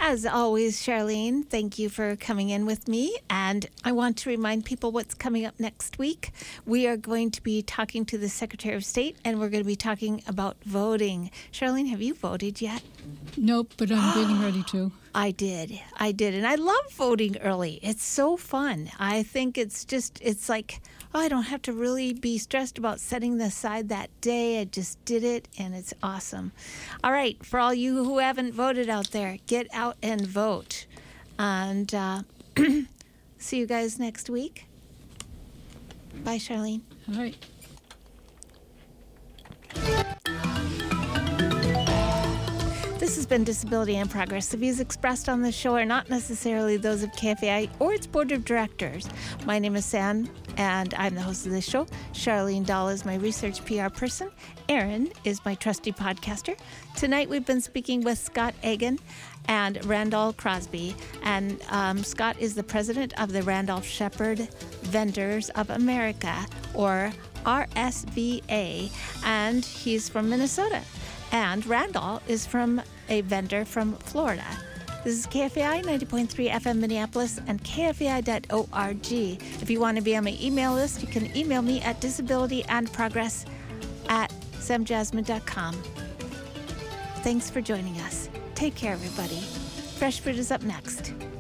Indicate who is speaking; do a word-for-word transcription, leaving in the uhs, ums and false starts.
Speaker 1: As always, Charlene, thank you for coming in with me. And I want to remind people what's coming up next week. We are going to be talking to the Secretary of State, and we're going to be talking about voting. Charlene, have you voted yet?
Speaker 2: Nope, but I'm getting ready to.
Speaker 1: I did. I did. And I love voting early. It's so fun. I think it's just, it's like, oh, I don't have to really be stressed about setting aside that day. I just did it, and it's awesome. All right. For all you who haven't voted out there, get out and vote. And uh, see you guys next week. Bye, Charlene.
Speaker 2: All right.
Speaker 1: This has been Disability in Progress. The views expressed on this show are not necessarily those of K F A I or its board of directors. My name is Sam, and I'm the host of this show. Charlene Dahl is my research P R person. Aaron is my trusty podcaster. Tonight we've been speaking with Scott Egan and Randall Crosby. And um, Scott is the president of the Randolph Shepherd Vendors of America, or R S V A, and he's from Minnesota. And Randall is from a vendor from Florida. This is K F A I ninety point three F M Minneapolis and K F A I dot org. If you want to be on my email list, you can email me at disabilityandprogress at samjasmine dot com. Thanks for joining us. Take care, everybody. Fresh Fruit is up next.